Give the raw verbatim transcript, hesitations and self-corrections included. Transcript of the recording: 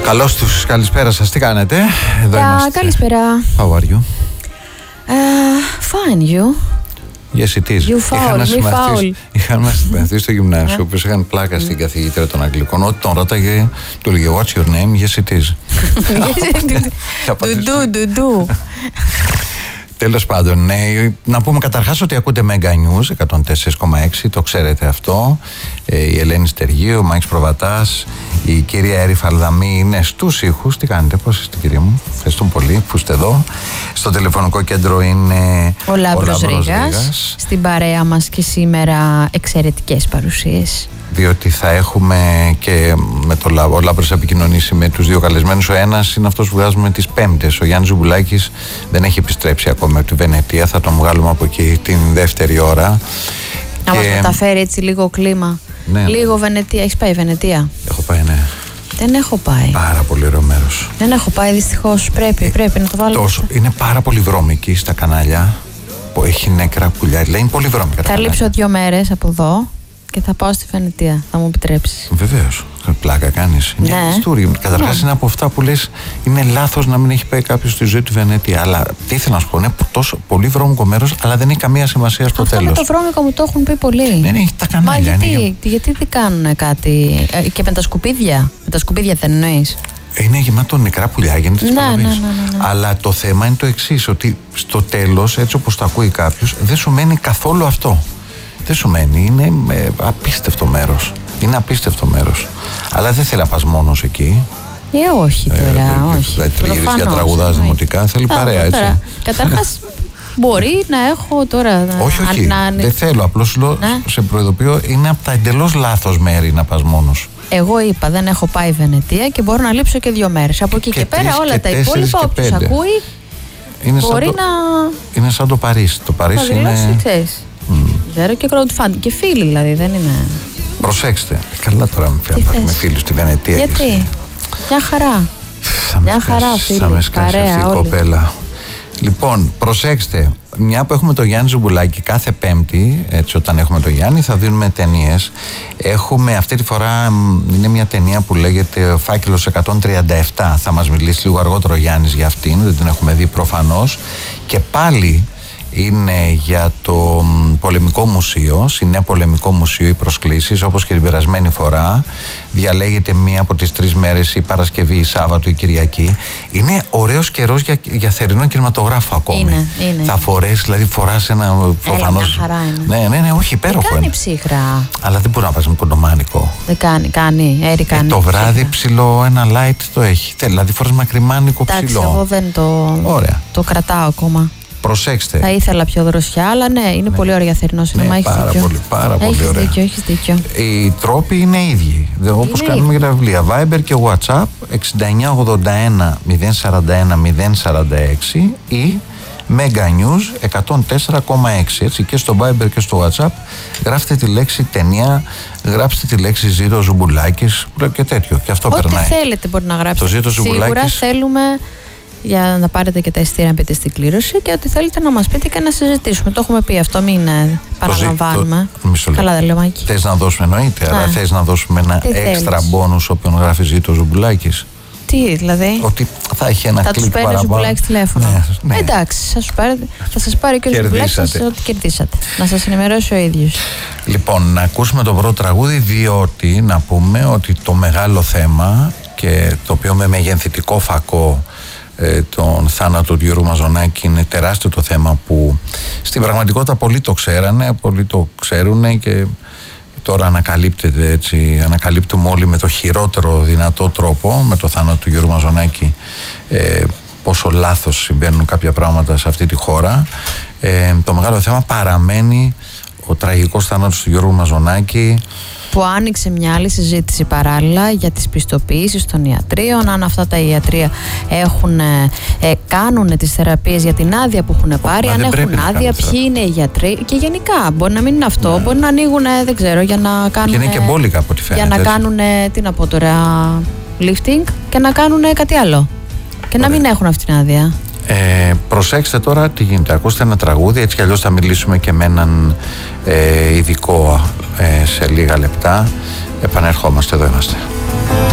Καλώς τους, καλησπέρα σας, τι κάνετε? Εδώ yeah, είμαστε. Καλησπέρα. How are you? Uh, fine, you? Yes, it is. You foul, me foul. Είχαν μας συμπαθεί στο γυμνάσιο, που είχαν πλάκα στην καθηγήτρια των Αγγλικών. Ό,τι τον ρώταγε, του λέγε What's your name? Yes, it is. Ντου, ντου, ντου. Τέλος πάντων, ναι, να πούμε καταρχάς ότι ακούτε Mega News εκατόν τέσσερα κόμμα έξι, το ξέρετε αυτό. Ε, η Ελένη Στεργίου, ο Μάκης Προβατάς, η κυρία Έρη Φαλδαμή είναι στους ήχους. Τι κάνετε, πώς είστε, κυρία μου? Ευχαριστούμε πολύ που είστε εδώ. Στο τηλεφωνικό κέντρο είναι ο Λάμπρος Ρήγας. Στην παρέα μας και σήμερα εξαιρετικές παρουσίες. Διότι θα έχουμε και με το Λάμπρο, ο Λάμπρος θα επικοινωνήσει με τους δύο καλεσμένους. Ο ένας είναι αυτός που βγάζουμε τις Πέμπτες. Ο Γιάννης Ζουμπουλάκης δεν έχει επιστρέψει ακόμα από τη Βενετία. Θα τον βγάλουμε από εκεί την δεύτερη ώρα. Να και... μας μεταφέρει έτσι λίγο κλίμα. Ναι. Λίγο Βενετία. Έχεις πάει Βενετία? Έχω πάει, ναι. Δεν έχω πάει. Πάρα πολύ ωραίο μέρος. Δεν έχω πάει, δυστυχώς. Πρέπει, ε, πρέπει να το βάλω. Τόσο. Είναι πάρα πολύ βρώμικη στα κανάλια. Που έχει νεκρά πουλιά. Δηλαδή είναι πολύ βρώμικα. Θα λείψω δύο μέρες από εδώ και θα πάω στη Βενετία. Θα μου επιτρέψεις? Βεβαίως. Πλάκα κάνεις. Είναι ναι. ιστορία. Καταρχάς ναι. είναι από αυτά που λες, είναι λάθος να μην έχει πάει κάποιος στη ζωή του Βενετία. Αλλά τι ήθελα να σου πω, είναι τόσο πολύ βρώμικο μέρος, αλλά δεν έχει καμία σημασία στο αυτό τέλος. Αυτό με το βρώμικο μου το έχουν πει πολλοί. Ναι, ναι, τα κανάλια. Μα γιατί, είναι... γιατί δεν κάνουν κάτι? Και με τα σκουπίδια. Με τα σκουπίδια δεν εννοείς? Είναι γεμάτο νεκρά πουλιά, γίνεται ναι, ναι, ναι, ναι, ναι. Αλλά το θέμα είναι το εξής, ότι στο τέλος, έτσι όπως το ακούει κάποιος, δεν σου μένει καθόλου αυτό. Δεν σου μένει, είναι ε, απίστευτο μέρος. Είναι απίστευτο μέρος. Αλλά δεν θέλει να πας μόνος εκεί. Ε, όχι τώρα, ε, όχι. Δεν τριγυρίζεις για τραγουδάς δημοτικά, θέλει Α, παρέα, έτσι. Τώρα, καταρχάς, μπορεί να έχω τώρα. Όχι, όχι. Να, δεν θέλω. Απλώς λέω, ναι. σε προειδοποιώ, είναι από τα εντελώς λάθος μέρη να πας μόνος. Εγώ είπα, δεν έχω πάει Βενετία και μπορώ να λείψω και δύο μέρες. Από εκεί και, και πέρα, όλα τα υπόλοιπα, όποιος ακούει, είναι μπορεί το, να. Είναι σαν το Παρίσι. Το Παρίσι θα είναι. Mm. Ξέρω και crowdfunding. Και φίλοι δηλαδή, δεν είναι. Προσέξτε. Καλά τώρα με φίλους στη Βενετία. Γιατί? Μια χαρά. Μια χαρά, φίλοι. Θα με σκάσει αυτή η κοπέλα. Λοιπόν, προσέξτε. Μια που έχουμε το Γιάννη Ζουμπουλάκη κάθε Πέμπτη, έτσι όταν έχουμε το Γιάννη, θα δίνουμε ταινίες. Έχουμε αυτή τη φορά, είναι μια ταινία που λέγεται Φάκελος εκατόν τριάντα επτά. Θα μας μιλήσει λίγο αργότερο ο Γιάννης για αυτήν, δεν την έχουμε δει προφανώς. Και πάλι είναι για το Πολεμικό Μουσείο, Συνέ Πολεμικό Μουσείο, οι προσκλήσεις, όπως και την περασμένη φορά. Διαλέγεται μία από τις τρεις μέρες, η Παρασκευή, η Σάββατο, η Κυριακή. Είναι ωραίος καιρός για, για θερινό κινηματογράφο ακόμη. Είναι, είναι. Θα φορέσει, δηλαδή φοράς ένα προφανώς. Ναι, ναι, ναι, όχι, υπέροχο. Δεν κάνει ψύχρα. Αλλά δεν μπορεί να πας με κοντομάνικο. Δεν κάνει, κάνει, έρη κάνει. Ε, το βράδυ ψύχρα. Ψηλό, ένα light το έχει. Δηλαδή φοράς μακριμάνικο ψηλό. Εντάξει, εγώ δεν το, το κρατάω ακόμα. Προσέξτε. Θα ήθελα πιο δροσιά, αλλά ναι, είναι ναι. πολύ ωραία θερινό σινεμά. Ναι, πάρα δίκιο. πολύ, πάρα έχεις πολύ ωραία. Δίκιο, έχεις δίκιο. Οι τρόποι είναι ίδιοι, όπως κάνουμε για τα βιβλία. Viber και WhatsApp εξήντα εννιά ογδόντα ένα μηδέν σαράντα ένα μηδέν σαράντα έξι ή Mega News εκατόν τέσσερα κόμμα έξι. Έτσι, και στο Viber και στο WhatsApp γράφτε τη λέξη ταινία, γράψτε τη λέξη Ζήτω Ζουμπουλάκης και τέτοιο. Και αυτό ό,τι περνάει. Ό,τι θέλετε μπορεί να γράψετε. Το Ζήτω Ζουμπουλάκης. Σίγουρα θέλουμε για να πάρετε και τα ειστήρια να πείτε στην κλήρωση και ότι θέλετε να μας πείτε και να συζητήσουμε. Το έχουμε πει αυτό, μην παραλαμβάνουμε. Το... Καλά, δεν λέω, Μάκη. Θες να δώσουμε, εννοείται, αλλά θες να δώσουμε ένα τι έξτρα μπόνους όποιον γράφει Ζήτω Ζουμπουλάκης. Τι, δηλαδή? Ότι θα έχει ένα θα κλικ τους παίρνει ο Ζουμπουλάκης τηλέφωνο. Ναι, ναι. Εντάξει, θα, σας πάρει, θα σας πάρει και ο Ζουμπουλάκης ότι κερδίσατε. Να σας ενημερώσει ο ίδιος. Λοιπόν, να ακούσουμε το πρώτο τραγούδι, διότι να πούμε ότι το μεγάλο θέμα και το οποίο με μεγενθητικό φακό ε, τον θάνατο του Γιώργου Μαζονάκη είναι τεράστιο το θέμα που στην πραγματικότητα πολλοί το ξέρανε, πολλοί το ξέρουν και τώρα ανακαλύπτεται έτσι, ανακαλύπτουμε όλοι με το χειρότερο δυνατό τρόπο με το θάνατο του Γιώργου Μαζονάκη ε, πόσο λάθος συμβαίνουν κάποια πράγματα σε αυτή τη χώρα. Ε, το μεγάλο θέμα παραμένει ο τραγικός θάνατος του Γιώργου Μαζονάκη, που άνοιξε μια άλλη συζήτηση παράλληλα για τις πιστοποιήσεις των ιατρίων, αν αυτά τα ιατρία έχουν, ε, κάνουν τις θεραπείες για την άδεια που έχουν πάρει, αν έχουν άδεια, ποιοι είναι οι γιατροί και γενικά μπορεί να μην είναι αυτό, ναι. μπορεί να ανοίγουν, δεν ξέρω, για να κάνουν, και είναι και μπόλικα από ό,τι φαίνεται, για να κάνουν, τι να πω τώρα, lifting και να κάνουν κάτι άλλο και ωραία. Να μην έχουν αυτή την άδεια. Ε, προσέξτε τώρα τι γίνεται. Ακούστε ένα τραγούδι, έτσι κι αλλιώς θα μιλήσουμε και με έναν ε, ειδικό ε, σε λίγα λεπτά. Επανερχόμαστε, εδώ είμαστε.